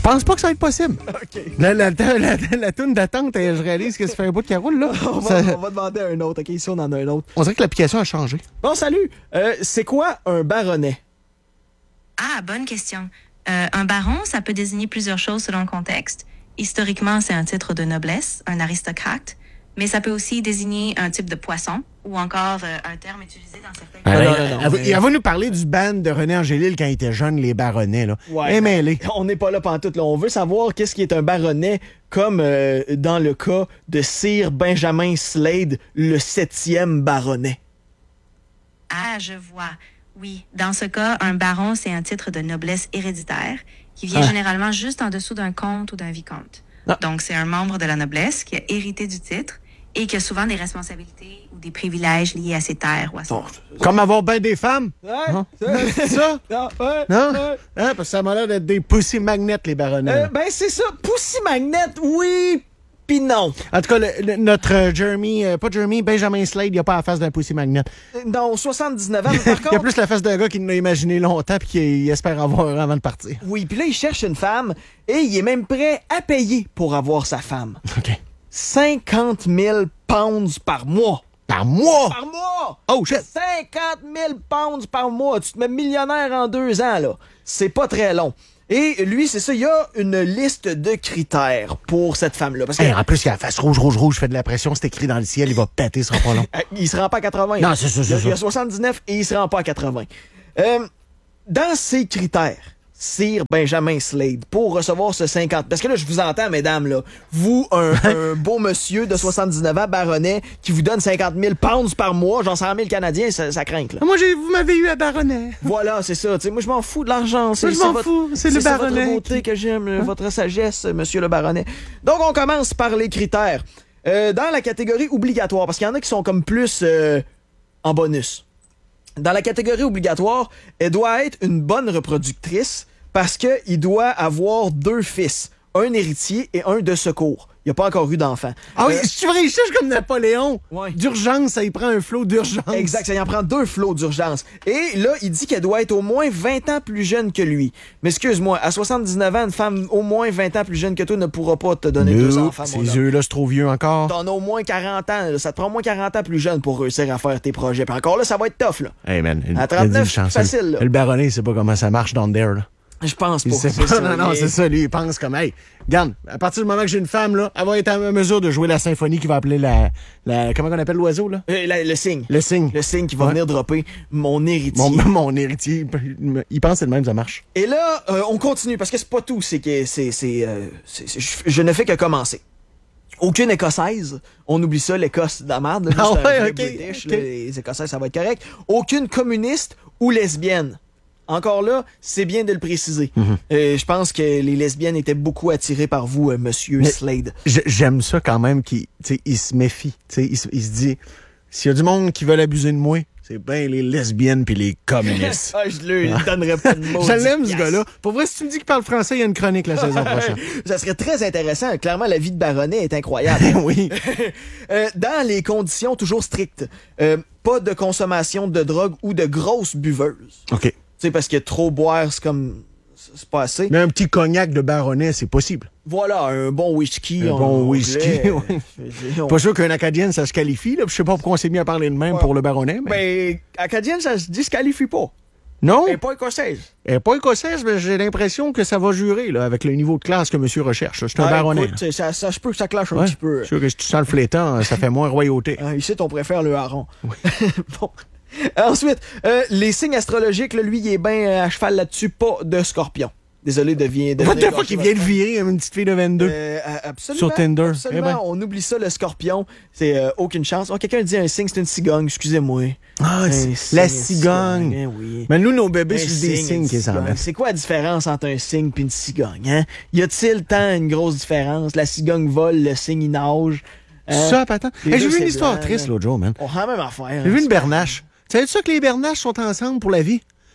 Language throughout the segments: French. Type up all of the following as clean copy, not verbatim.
pense pas que ça va être possible. OK. La toune d'attente, je réalise que ça fait un bout de caroule, là. On va demander un autre. OK, ici, on en a un autre. On dirait que l'application a changé. Bon, salut. C'est quoi un baronnet? Ah, bonne question. Un baron, ça peut désigner plusieurs choses selon le contexte. Historiquement, c'est un titre de noblesse, un aristocrate, mais ça peut aussi désigner un type de poisson ou encore un terme utilisé dans certains cas. Elle va nous parler du band de René Angélil quand il était jeune, les baronnets, là. Ouais. Mêlés. On n'est pas là pantoute, là. On veut savoir qu'est-ce qui est un baronnet, comme dans le cas de Sir Benjamin Slade, le 7e baronnet. Ah, je vois. Oui, dans ce cas, un baron, c'est un titre de noblesse héréditaire qui vient généralement juste en dessous d'un comte ou d'un vicomte. Ah. Donc, c'est un membre de la noblesse qui a hérité du titre et qui a souvent des responsabilités ou des privilèges liés à ses terres ou à son... Comme avoir ben des femmes. Ouais, Hein? C'est ça? Non, ouais, Non? ouais. Hein, parce que ça m'a l'air d'être des pussy magnets, les baronnets. Ben, c'est ça. Pussy Magnet, oui, pis non. En tout cas, notre Benjamin Slade, il a pas la face d'un pussy magnet. Dans 79 ans, par Il a contre... plus la face d'un gars qui l'a imaginé longtemps puis qui espère avoir avant de partir. Oui, puis là, il cherche une femme et il est même prêt à payer pour avoir sa femme. OK. 50 000 pounds par mois. Par mois! Par mois! Oh, shit! 50 000 pounds par mois. Tu te mets millionnaire en 2 ans, là. C'est pas très long. Et lui, c'est ça, il y a une liste de critères pour cette femme-là. Parce que Hey, en plus, il a la face rouge, fait de la pression, c'est écrit dans le ciel, il va péter, ce sera pas long. il se rend pas à 80. Non, c'est ça, c'est Il y a ça. 79 et il se rend pas à 80. Dans ces critères, Sir Benjamin Slade, pour recevoir ce 50... Parce que là, je vous entends, mesdames, là. Vous, un beau monsieur de 79 ans, baronnet, qui vous donne 50 000 pounds par mois, genre 100 000 Canadiens, ça craint, là. Moi, vous m'avez eu à baronnet. Voilà, c'est ça. T'sais, moi, je m'en fous de l'argent. Moi, je m'en fous. C'est le votre baronnet beauté que j'aime, votre sagesse, monsieur le baronnet. Donc, on commence par les critères. Dans la catégorie obligatoire, parce qu'il y en a qui sont comme plus en bonus. Dans la catégorie obligatoire, elle doit être une bonne reproductrice parce qu'il doit avoir 2 fils, un héritier et un de secours. Il n'y a pas encore eu d'enfant. Ah oui, tu vrai, il cherche comme Napoléon. Ouais. D'urgence, ça y prend un flot d'urgence. Exact, ça y en prend 2 flots d'urgence. Et là, il dit qu'elle doit être au moins 20 ans plus jeune que lui. Mais excuse-moi, à 79 ans, une femme au moins 20 ans plus jeune que toi ne pourra pas te donner 2 enfants. Ces mon homme. yeux-là, c'est trop vieux encore. T'en as au moins 40 ans. Là. Ça te prend au moins 40 ans plus jeune pour réussir à faire tes projets. Puis encore là, ça va être tough. Là. Hey man, À 39, c'est facile. Là. Le baronnet, il sait pas comment ça marche down there. Là. Je pense pas. Il sait C'est pas. ça, Non, c'est ça. Lui, il pense comme, hey, regarde, à partir du moment que j'ai une femme, là, elle va être en mesure de jouer la symphonie qui va appeler la comment on appelle l'oiseau, là? Le signe. Le signe. Le signe qui va venir dropper mon héritier. Mon héritier, il pense que c'est le même, ça marche. Et là, on continue, parce que c'est pas tout. C'est que je ne fais que commencer. Aucune Écossaise. On oublie ça, l'Écosse de la merde. Là, Ah c'est un ouais, vrai ok, British, ok. là, les Écossaises, ça va être correct. Aucune communiste ou lesbienne. Encore là, c'est bien de le préciser. Je pense que les lesbiennes étaient beaucoup attirées par vous, monsieur Slade. J'aime ça quand même qu'il se méfie. Il se dit, s'il y a du monde qui veut abuser de moi, c'est bien les lesbiennes puis les communistes. Je lui donnerais pas de mots. Je l'aime, ce gars-là. Pour vrai, si tu me dis qu'il parle français, il y a une chronique la saison prochaine. Ça serait très intéressant. Clairement, la vie de baronnet est incroyable. Oui. Dans les conditions toujours strictes, pas de consommation de drogue ou de grosses buveuses. OK. Tu sais, parce que trop boire, c'est comme... C'est pas assez. Mais un petit cognac de baronnet, c'est possible. Voilà, un bon whisky. Un bon whisky, oui. Pas sûr qu'un Acadien, ça se qualifie. Là. Je sais pas pourquoi on s'est mis à parler de même pour le baronnet. Mais... Ben, acadienne, ça se disqualifie pas. Non? Elle est pas écossaise. Elle n'est pas écossaise, mais j'ai l'impression que ça va jurer là, avec le niveau de classe que monsieur recherche. C'est un baronnet. Écoute, ça se peut que ça clashe un Ouais. petit peu. Je suis sûr que si tu sens le flétan, ça fait moins royauté. Ici, on préfère le hareng. Bon. Ensuite, les signes astrologiques, là, lui, il est bien à cheval là-dessus, pas de scorpion. Désolé de What the fuck, il vient de virer une petite fille de 22 absolument, sur Tinder. Absolument, Eh ben. on oublie ça, le scorpion. C'est aucune chance. Oh, quelqu'un dit un signe, c'est une cigogne, excusez-moi. Ah, Un c'est signe, la une cigogne. cigogne, oui. Mais nous, nos bébés, Un c'est des signe, signes une qui s'en cigogne. mettent. C'est quoi la différence entre un signe et une cigogne? Hein? Y a-t-il tant une grosse différence? La cigogne vole, le signe il nage. Hein? Ça, attends. Les Hey, deux, j'ai vu c'est une histoire blanc, triste là. l'autre jour, man. On a la même affaire. J'ai vu une bernache. Tu sais ça que les bernaches sont ensemble pour la vie?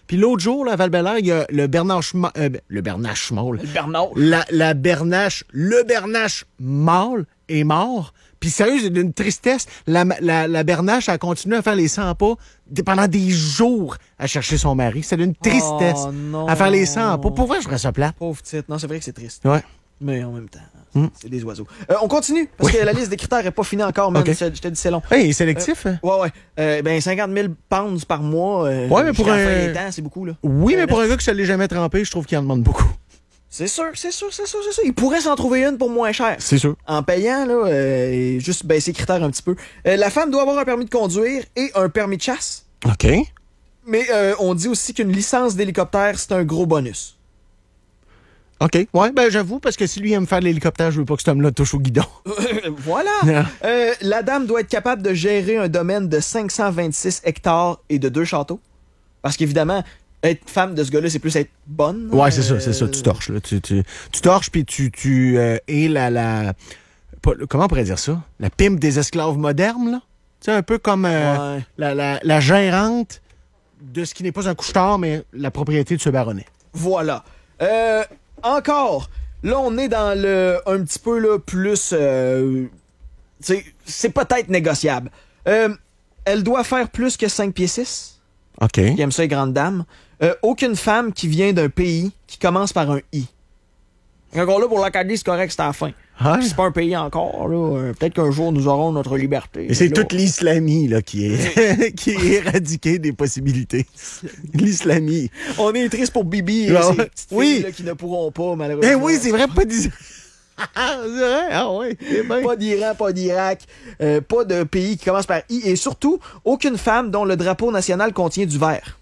Puis l'autre jour, là, à Val-Bélair, il y a le Bernache... le Bernache mâle. Le Bernard. La Bernache... Le Bernache mâle est mort. Puis sérieux, c'est d'une tristesse. La Bernache a continué à faire les 100 pas pendant des jours à chercher son mari. C'est d'une tristesse Oh, non. à faire les 100 pas. Pour vrai, je ferais ça plat. Pauvre titre. Non, c'est vrai que c'est triste. Ouais. Mais en même temps, c'est des oiseaux. On continue, parce que la liste des critères n'est pas finie encore, man. Ok. Je te dis, c'est long. Hey, il est sélectif. Hein? Ouais. Ben, 50 000 pounds par mois. Ouais, mais pour jusqu'à la fin un- des temps, c'est beaucoup, là. Oui, mais pour un gars que ça l'est jamais trempé, je trouve qu'il en demande beaucoup. C'est sûr. Il pourrait s'en trouver une pour moins cher. C'est sûr. En payant, là, et juste baisser les critères un petit peu. La femme doit avoir un permis de conduire et un permis de chasse. OK. Mais on dit aussi qu'une licence d'hélicoptère, c'est un gros bonus. OK. Ouais, ben j'avoue, parce que si lui aime faire de l'hélicoptère, je veux pas que cet homme-là touche au guidon. Voilà. La dame doit être capable de gérer un domaine de 526 hectares et de 2 châteaux. Parce qu'évidemment, être femme de ce gars-là, c'est plus être bonne. Ouais, c'est ça. Tu torches, là. Tu torches, puis tu es comment on pourrait dire ça? La pimpe des esclaves modernes, là? Tu sais, un peu comme Ouais. la gérante de ce qui n'est pas un couche-tard, mais la propriété de ce baronnet. Voilà. Encore, là, on est dans le un petit peu là, plus... c'est peut-être négociable. Elle doit faire plus que 5 pieds 6. OK. Qui aime ça, les grandes dames. Aucune femme qui vient d'un pays qui commence par un I. Encore là, pour l'Acadie, c'est correct, c'est à la fin. Ouais. C'est pas un pays encore, là. Peut-être qu'un jour, nous aurons notre liberté. Et c'est Là. toute l'islamie, là, qui est, qui est éradiquée des possibilités. L'islamie. On est triste pour Bibi et Ah ses ouais. petites filles Oui. là, qui ne pourront pas, malheureusement. Eh oui, c'est vrai, pas dit. C'est vrai? Ah ouais, c'est bien. Pas d'Iran, pas d'Irak, pas de pays qui commence par I, et surtout, aucune femme dont le drapeau national contient du vert.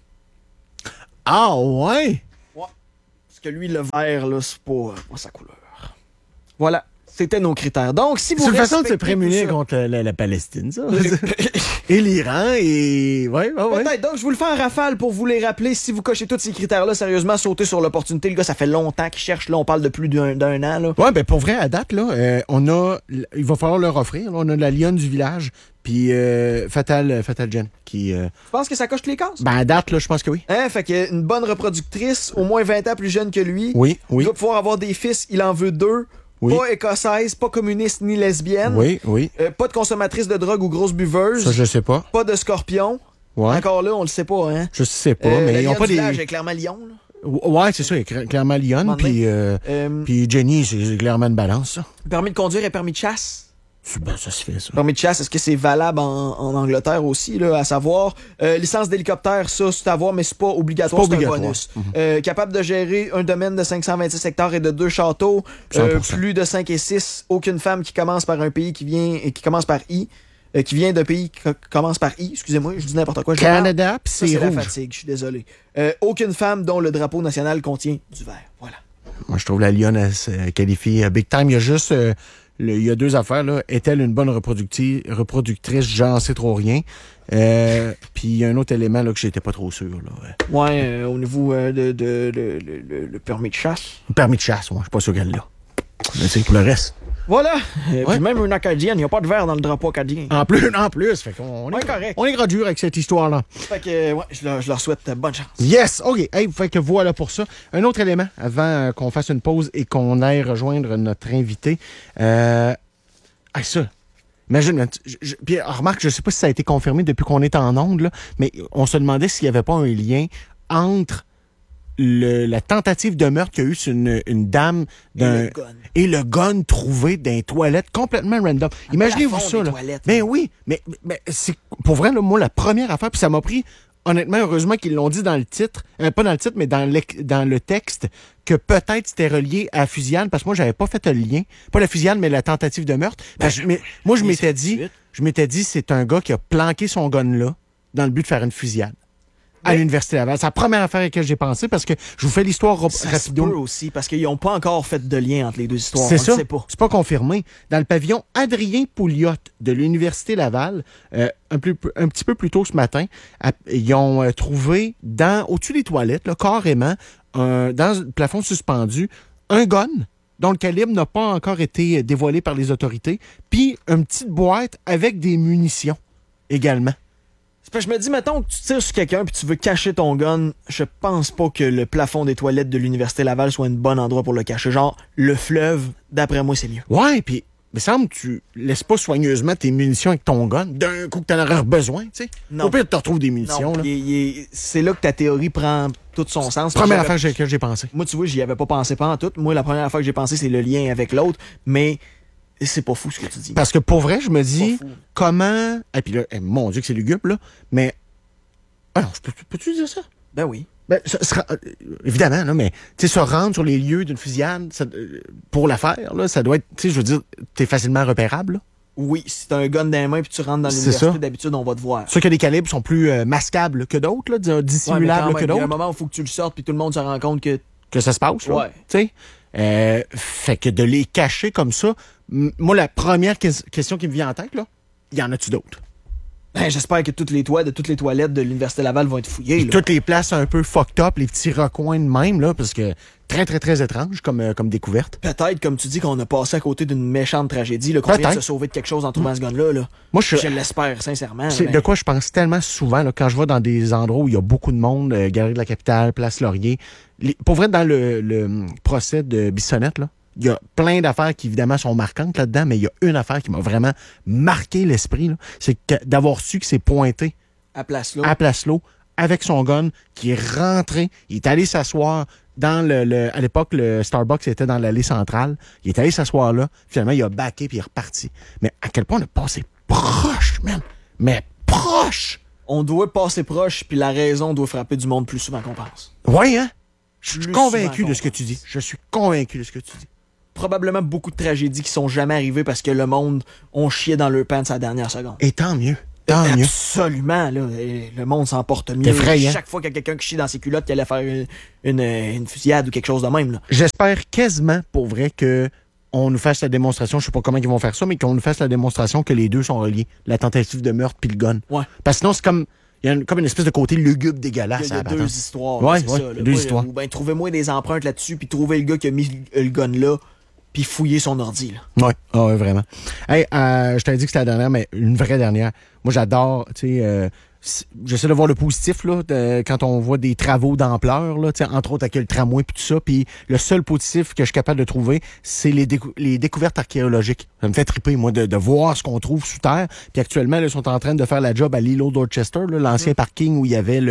Ah ouais? Parce que lui, le vert, là, c'est pas sa couleur. Voilà, c'était nos critères. Donc, si vous C'est une façon de se respectez prémunir tout ça- contre la Palestine, ça. Et l'Iran, et... Ouais. Peut-être. Donc, je vous le fais en rafale pour vous les rappeler. Si vous cochez tous ces critères-là, sérieusement, sautez sur l'opportunité. Le gars, ça fait longtemps qu'il cherche. Là, on parle de plus d'un an. Là. Ouais, ben pour vrai, à date, là, il va falloir leur offrir. Là, on a la lionne du village, puis Fatal Jen, qui... Je pense que ça coche les cases. Ben à date, là, je pense que oui. Hein? Fait que une bonne reproductrice, au moins 20 ans plus jeune que lui. Oui. Il doit pouvoir avoir des fils. Il en veut 2. Oui. Pas écossaise, pas communiste ni lesbienne. Oui. Pas de consommatrice de drogue ou grosse buveuse. Ça, je sais pas. Pas de scorpion. Ouais. Encore là, on le sait pas, hein. Je sais pas, La mais ils ont lionne pas du des... village est clairement lion, là. Ouais, c'est ça, il y a clairement lionne, Moment puis puis Jenny, c'est clairement une balance, ça. Permis de conduire et permis de chasse. Ben, ça se fait, ça. Permis de chasse, est-ce que c'est valable en Angleterre aussi, là, à savoir? Licence d'hélicoptère, ça, c'est à voir, mais c'est pas obligatoire, C'est c'est pas un obligatoire. bonus. Capable de gérer un domaine de 526 hectares et de 2 châteaux. 100%. Plus de 5 et 6. Aucune femme qui commence par un pays qui commence par I. Qui vient d'un pays qui commence par I. Excusez-moi, je dis n'importe quoi. Canada, puis Ça, c'est c'est la rouge. fatigue, je suis désolé. Aucune femme dont le drapeau national contient du vert. Voilà. Moi, je trouve la lionne, elle se qualifie big time. Il y a juste... il y a 2 affaires, là. Est-elle une bonne reproductrice? J'en sais trop rien. Puis il y a un autre élément là, que j'étais pas trop sûr. Là. Ouais, au niveau le permis de chasse. Permis de chasse, moi, je suis pas sûr qu'elle l'a. Mais c'est pour le reste. Voilà. Ouais. Puis même une acadienne, il n'y a pas de vert dans le drapeau acadien. En plus, fait qu'on Ouais, correct. on est gradure avec cette histoire-là. Fait que, ouais, je leur souhaite bonne chance. Yes! OK. Hey, fait que voilà pour ça. Un autre élément, avant qu'on fasse une pause et qu'on aille rejoindre notre invité. Ça. Imagine, puis remarque, je sais pas si ça a été confirmé depuis qu'on est en onde, là, mais on se demandait s'il n'y avait pas un lien entre la tentative de meurtre qu'il y a eu sur une dame et le gun trouvé dans les toilettes complètement random. Imaginez-vous plafond ça, des là. toilettes, Ben oui, mais c'est pour vrai, là, moi, la première affaire, puis ça m'a pris, honnêtement, heureusement qu'ils l'ont dit dans le titre, pas dans le titre, mais dans le texte, que peut-être c'était relié à la fusillade, parce que moi, j'avais pas fait le lien. Pas la fusillade, mais la tentative de meurtre. Moi, je m'étais dit, c'est un gars qui a planqué son gun là, dans le but de faire une fusillade. À l'Université Laval. C'est la première affaire à laquelle j'ai pensé parce que je vous fais l'histoire Ça se peut rapido. aussi, parce qu'ils n'ont pas encore fait de lien entre les deux histoires. C'est On ça. le sait pas. C'est pas confirmé. Dans le pavillon Adrien Pouliot de l'Université Laval, un petit peu plus tôt ce matin, ils ont trouvé au-dessus des toilettes, là, carrément, dans le plafond suspendu, un gun dont le calibre n'a pas encore été dévoilé par les autorités, puis une petite boîte avec des munitions également. Je me dis, mettons que tu tires sur quelqu'un puis tu veux cacher ton gun, je pense pas que le plafond des toilettes de l'Université Laval soit un bon endroit pour le cacher. Genre, le fleuve, d'après moi, c'est mieux. Ouais, puis il me semble que tu laisses pas soigneusement tes munitions avec ton gun d'un coup que t'en aurais besoin, tu sais. Non. Au pire, tu te retrouves des munitions. Non, Là. c'est là que ta théorie prend tout son sens. Première affaire que j'ai pensé. Moi, tu vois, j'y avais pas pensé pas en tout. Moi, la première affaire que j'ai pensé, c'est le lien avec l'autre, mais c'est pas fou ce que tu dis. Parce que pour vrai, je me dis, Pas fou. comment... Et puis là, mon Dieu que c'est lugubre, là, mais... Alors, peux-tu dire ça? Ben oui. Ben, évidemment, là, mais tu sais, se rendre sur les lieux d'une fusillade, pour l'affaire, là, ça doit être, tu sais, je veux dire, t'es facilement repérable. Là. Oui, si t'as un gun dans les mains puis tu rentres dans C'est l'université, ça. d'habitude, on va te voir. C'est sûr que les calibres sont plus masquables que d'autres, là, dissimulables que Il y a un d'autres, moment où il faut que tu le sortes puis tout le monde se rend compte que... que ça se passe, là, Ouais. tu sais. Fait que de les cacher comme ça, moi, la première question qui me vient en tête, là, y en a-tu d'autres? Ben, j'espère que toutes les toilettes de l'Université Laval vont être fouillées. Là. Toutes les places un peu fucked up, les petits recoins de même, là, parce que très, très, très étrange comme découverte. Peut-être, comme tu dis, qu'on a passé à côté d'une méchante tragédie, là, qu'on vient de se sauver de quelque chose en trouvant ce gun-là. Là. Moi, Je l'espère, sincèrement. C'est mais- de quoi je pense tellement souvent là, quand je vais dans des endroits où il y a beaucoup de monde, Galerie de la Capitale, Place Laurier. Pour vrai, dans le procès de Bissonnette, là, il y a plein d'affaires qui, évidemment, sont marquantes là-dedans, mais il y a une affaire qui m'a vraiment marqué l'esprit, là, c'est d'avoir su qu'il s'est pointé À Place-là. à Place-Lô avec son gun, qui est rentré, il est allé s'asseoir dans à l'époque, le Starbucks était dans l'allée centrale. Il est allé s'asseoir là, finalement, il a backé puis il est reparti. Mais à quel point on a passé proche, man! Mais proche! On doit passer proche, puis la raison doit frapper du monde plus souvent qu'on pense. Oui, hein? Je suis Plus convaincu souvent de ce que tu dis. Je suis convaincu de ce que tu dis. Probablement beaucoup de tragédies qui sont jamais arrivées parce que le monde ont chié dans leur pants à la dernière seconde. Et tant mieux. Tant mieux. Absolument, là. Et le monde s'en porte mieux. C'est effrayant. Chaque fois qu'il y a quelqu'un qui chie dans ses culottes, qui allait faire une fusillade ou quelque chose de même, là. J'espère quasiment, pour vrai, que on nous fasse la démonstration, je sais pas comment ils vont faire ça, mais qu'on nous fasse la démonstration que les deux sont reliés. La tentative de meurtre puis le gun. Ouais. Parce que sinon, c'est comme... Il y a comme une espèce de côté lugubre dégueulasse. Il y a à la deux patente. histoires. Ouais, c'est ouais, ça, là. deux histoires. Ou ben, trouvez-moi des empreintes là-dessus, puis trouvez le gars qui a mis le gun là, puis fouillez son ordi, là. Ouais, ouais, vraiment. Hey, je t'avais dit que c'était la dernière, mais une vraie dernière. Moi, j'adore, tu sais, j'essaie de voir le positif, là, quand on voit des travaux d'ampleur, là, tu sais, entre autres avec le tramway puis tout ça. Puis le seul positif que je suis capable de trouver, c'est les découvertes archéologiques. Ça me fait triper, moi, de voir ce qu'on trouve sous terre. Puis actuellement, là, ils sont en train de faire la job à l'îlot d'Orchester, là, l'ancien parking où il y avait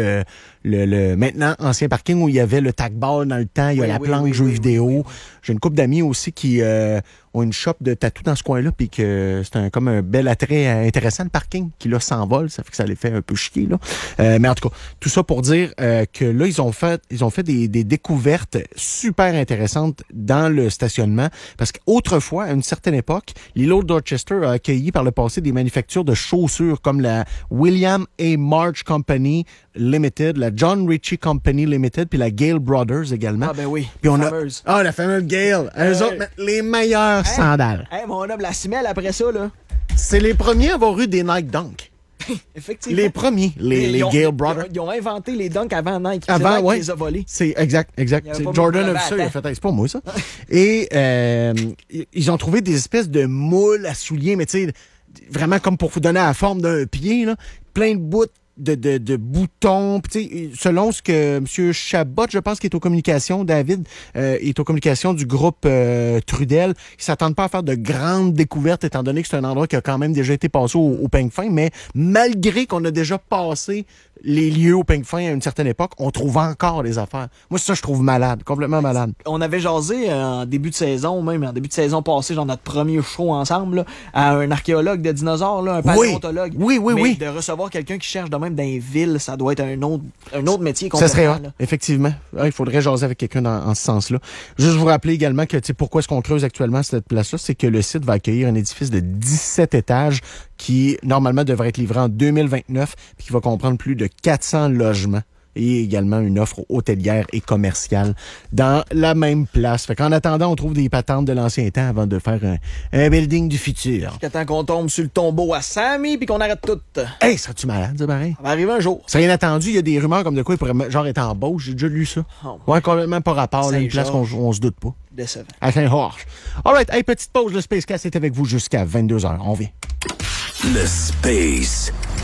le maintenant ancien parking où il y avait le tac-bar dans le temps. Il y a Oui, la oui, planque oui, jeux oui, vidéo. oui, oui. J'ai une couple d'amis aussi qui ont une shop de tatou dans ce coin-là, puis que c'est comme un bel attrait intéressant, le parking, qui là s'envole, ça fait que ça les fait un peu chier, là. Mais en tout cas, tout ça pour dire que là, ils ont fait des découvertes super intéressantes dans le stationnement, parce qu'autrefois, à une certaine époque, l'îlot de Dorchester a accueilli par le passé des manufactures de chaussures comme la William A. March Company Limited, la John Ritchie Company Limited, puis la Gale Brothers également. Ah, ben oui. Puis on fameuse. a la fameuse Gale. Eux autres mettent les meilleures sandales. Hey, mon homme, la semelle après ça, là. C'est les premiers à avoir eu des Nike Dunk. Effectivement. Les premiers, les Ils ont- Gale Brothers. Ils ont inventé les dunks avant Nike. C'est Avant, Nike ouais. qui les a volés. C'est exact. Il y avait C'est pas Jordan beaucoup de Officer, il a battes, fait, c'est pas moi ça. Et ils ont trouvé des espèces de moules à souliers, mais tu sais, vraiment comme pour vous donner la forme d'un pied, là, plein de bouts de boutons. Puis, tu sais, selon ce que M. Chabot, je pense, qui est aux communications, David, est aux communications du groupe Trudel, ils s'attendent pas à faire de grandes découvertes, étant donné que c'est un endroit qui a quand même déjà été passé au peigne fin, mais malgré qu'on a déjà passé les lieux au peigne fin à une certaine époque, on trouve encore des affaires. Moi, c'est ça, je trouve malade, complètement malade. On avait jasé en début de saison, même en début de saison passée, genre notre premier show ensemble, là, à un archéologue de dinosaures, là, un paléontologue. Oui. Mais de recevoir quelqu'un qui cherche de même dans les villes, ça doit être un autre métier Ça serait complètement. hot, Là. effectivement. Ouais, il faudrait jaser avec quelqu'un en ce sens-là. Juste vous rappeler également que, tu sais, pourquoi est-ce qu'on creuse actuellement cette place-là, c'est que le site va accueillir un édifice de 17 étages qui, normalement, devrait être livré en 2029 puis qui va comprendre plus de 400 logements et également une offre hôtelière et commerciale dans la même place. Fait qu'en attendant, on trouve des patentes de l'ancien temps avant de faire un building du futur. Jusqu'à temps qu'on tombe sur le tombeau à Sammy puis qu'on arrête tout. Ça Hey, serais-tu malade, ça, pareil? va arriver un jour. C'est inattendu, il y a des rumeurs comme de quoi il pourrait genre être en Beauce, j'ai déjà lu ça. Oh. Ouais, complètement pas rapport, là, une place qu'on Saint-Georges. on se doute pas. Décevant. À Saint-Georges. All right, hey, petite pause, le Spacecast est avec vous jusqu'à 22h. On vient. Le Space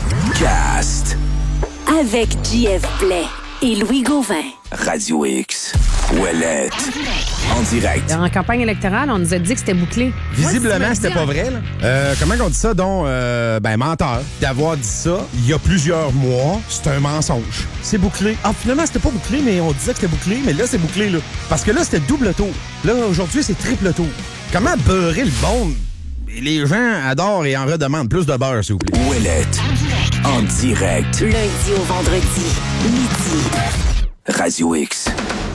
Cast. Avec JF Blais et Louis Gauvin. Radio X. Ouellette. En direct. En campagne électorale, on nous a dit que c'était bouclé. Visiblement, c'était pas vrai. Là. Comment on dit ça, donc? Menteur. D'avoir dit ça il y a plusieurs mois, c'est un mensonge. C'est bouclé. Ah, finalement, c'était pas bouclé, mais on disait que c'était bouclé. Mais là, c'est bouclé, là. Parce que là, c'était double tour. Là, aujourd'hui, c'est triple tour. Comment beurrer le bon? Les gens adorent et en redemandent plus de beurre, s'il vous plaît. Ouellette. En direct. Lundi au vendredi, midi. Radio X.